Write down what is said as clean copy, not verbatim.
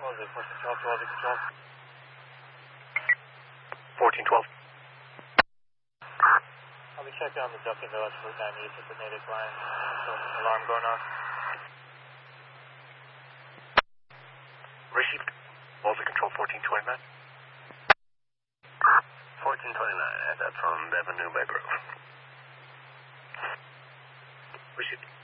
Was it 1412 to control? 1412. I'll be checked on the Duck and Village Route 9 East with the native line. So, alarm going off. Received. Walter Control 1429. 1429, I had that from Bevan, New Bay Grove. Received.